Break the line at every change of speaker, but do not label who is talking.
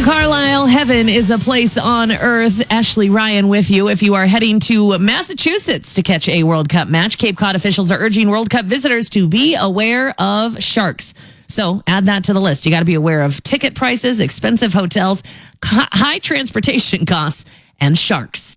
Carlisle, heaven is a place on earth. Ashley Ryan with you. If you are heading to Massachusetts to catch a World Cup match, Cape Cod officials are urging World Cup visitors to be aware of sharks. So add that to the list. You got to be aware of ticket prices, expensive hotels, high transportation costs, and sharks.